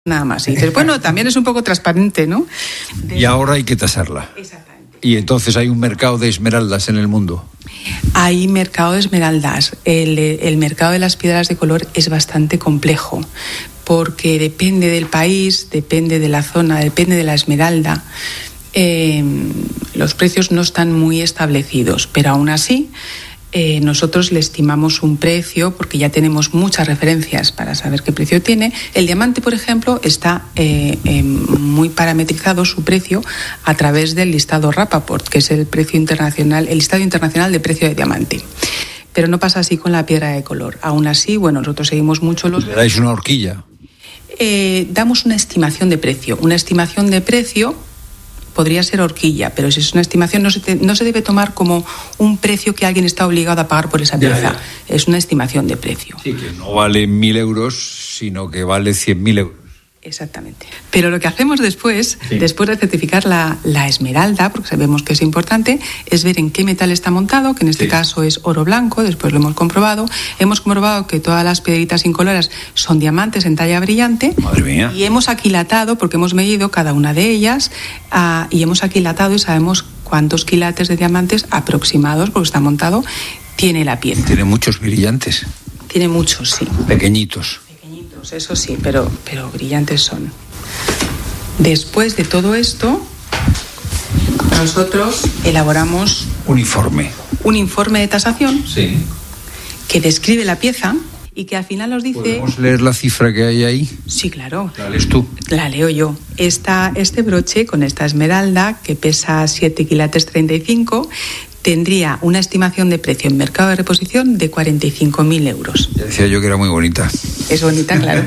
Nada más, sí. Pero bueno, también es un poco transparente, ¿no? Y ahora hay que tasarla. Exactamente. Y entonces hay un mercado de esmeraldas en el mundo. Hay mercado de esmeraldas. El mercado de las piedras de color es bastante complejo, porque depende del país, depende de la zona, depende de la esmeralda. Los precios no están muy establecidos, pero aún así nosotros le estimamos un precio porque ya tenemos muchas referencias para saber qué precio tiene. El diamante, por ejemplo, está muy parametrizado su precio a través del listado Rappaport, que es el precio internacional, el listado internacional de precio de diamante. Pero no pasa así con la piedra de color. Aún así, bueno, nosotros seguimos mucho los... ¿Le dais una horquilla? Damos una estimación de precio. Una estimación de precio podría ser horquilla, pero si es una estimación no se debe tomar como un precio que alguien está obligado a pagar por esa pieza. Es una estimación de precio. Sí, que no vale 1.000 euros, sino que vale 100.000 euros. Exactamente. Pero lo que hacemos después de certificar la esmeralda, porque sabemos que es importante, es ver en qué metal está montado, que en este caso es oro blanco, después lo hemos comprobado. Hemos comprobado que todas las piedritas incoloras son diamantes en talla brillante. Madre mía. Y hemos aquilatado, porque hemos medido cada una de ellas, y hemos aquilatado y sabemos cuántos quilates de diamantes aproximados, porque está montado, tiene la pieza. Tiene muchos brillantes. Tiene muchos, sí. Pequeñitos. Eso sí, pero brillantes son. Después de todo esto, nosotros elaboramos un informe de tasación que describe la pieza y que al final nos dice... ¿Podemos leer la cifra que hay ahí? Sí, claro. ¿La lees tú? La leo yo. Este broche con esta esmeralda que pesa 7 quilates 35 tendría una estimación de precio en mercado de reposición de 45.000 euros. Ya decía yo que era muy bonita. Es bonita, claro.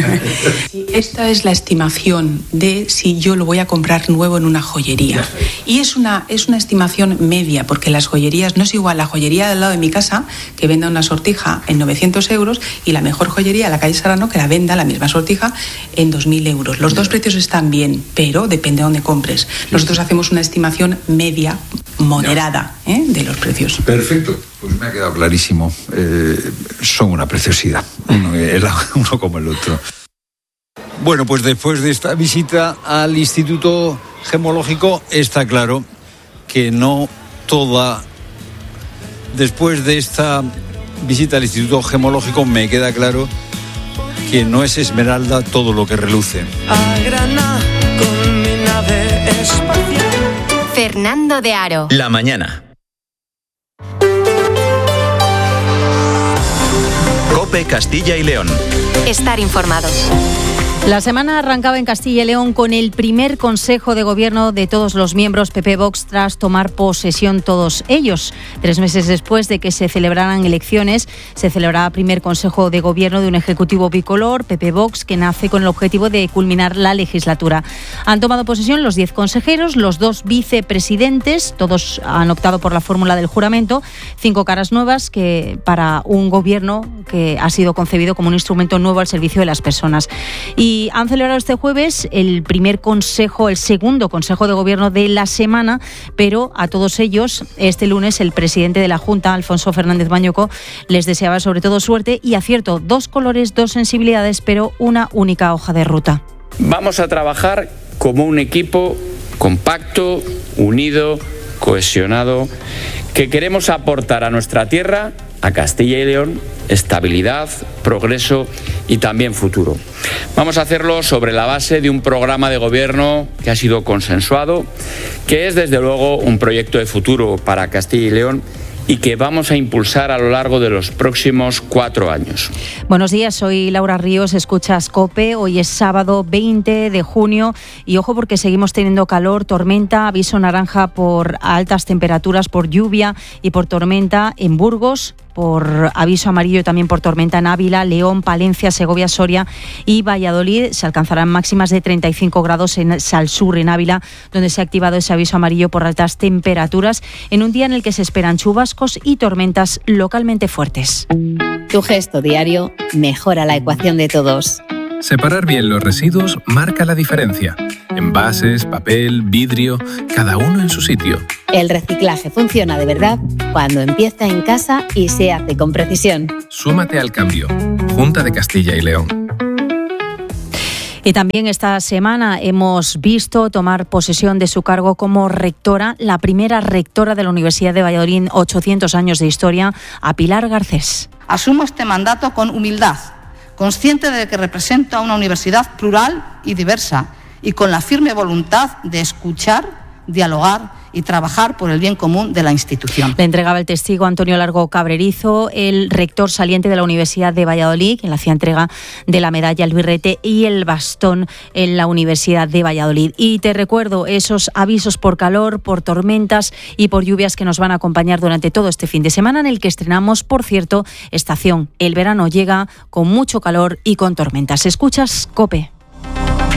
Esta es la estimación de si yo lo voy a comprar nuevo en una joyería. Y es una estimación media, porque las joyerías no es igual la joyería del lado de mi casa, que venda una sortija en 900 euros, y la mejor joyería, la calle Serrano, que la venda la misma sortija en 2.000 euros. Los dos precios están bien, pero depende de dónde compres. Nosotros hacemos una estimación media, moderada, de los precios. Perfecto, pues me ha quedado clarísimo. Son una preciosidad, uno como el otro. Bueno, pues después de esta visita al Instituto Gemológico, está claro que no toda... Después de esta visita al Instituto Gemológico, me queda claro que no es esmeralda todo lo que reluce. A Granada con mi nave espacial. Fernando de Aro. La mañana. COPE Castilla y León. Estar informado. La semana arrancaba en Castilla y León con el primer Consejo de Gobierno de todos los miembros PP-Vox tras tomar posesión todos ellos. 3 meses después de que se celebraran elecciones, se celebraba el primer Consejo de Gobierno de un Ejecutivo bicolor, PP-Vox, que nace con el objetivo de culminar la legislatura. Han tomado posesión los 10 consejeros, los 2 vicepresidentes, todos han optado por la fórmula del juramento, 5 caras nuevas que para un gobierno que ha sido concebido como un instrumento nuevo al servicio de las personas. Y han celebrado este jueves el segundo Consejo de Gobierno de la semana, pero a todos ellos, este lunes, el presidente de la Junta, Alfonso Fernández Bañoco, les deseaba sobre todo suerte y acierto: 2 colores, 2 sensibilidades, pero una única hoja de ruta. Vamos a trabajar como un equipo compacto, unido, cohesionado, que queremos aportar a nuestra tierra, a Castilla y León, estabilidad, progreso y también futuro. Vamos a hacerlo sobre la base de un programa de gobierno que ha sido consensuado, que es desde luego un proyecto de futuro para Castilla y León y que vamos a impulsar a lo largo de los próximos 4 años. Buenos días, soy Laura Ríos, escuchas COPE. Hoy es sábado 20 de junio y ojo porque seguimos teniendo calor, tormenta, aviso naranja por altas temperaturas, por lluvia y por tormenta en Burgos, por aviso amarillo también por tormenta en Ávila, León, Palencia, Segovia, Soria y Valladolid. Se alcanzarán máximas de 35 grados en Salsur, en Ávila, donde se ha activado ese aviso amarillo por altas temperaturas, en un día en el que se esperan chubascos y tormentas localmente fuertes. Tu gesto diario mejora la ecuación de todos. Separar bien los residuos marca la diferencia. Envases, papel, vidrio, cada uno en su sitio. El reciclaje funciona de verdad cuando empieza en casa y se hace con precisión. Súmate al cambio. Junta de Castilla y León. Y también esta semana hemos visto tomar posesión de su cargo como rectora, la primera rectora de la Universidad de Valladolid, 800 años de historia, a Pilar Garcés. Asumo este mandato con humildad, consciente de que represento a una universidad plural y diversa y con la firme voluntad de escuchar, dialogar y trabajar por el bien común de la institución. Le entregaba el testigo Antonio Largo Cabrerizo, el rector saliente de la Universidad de Valladolid, quien le hacía entrega de la medalla, el birrete y el bastón en la Universidad de Valladolid. Y te recuerdo esos avisos por calor, por tormentas y por lluvias que nos van a acompañar durante todo este fin de semana, en el que estrenamos, por cierto, estación. El verano llega con mucho calor y con tormentas. ¿Escuchas COPE?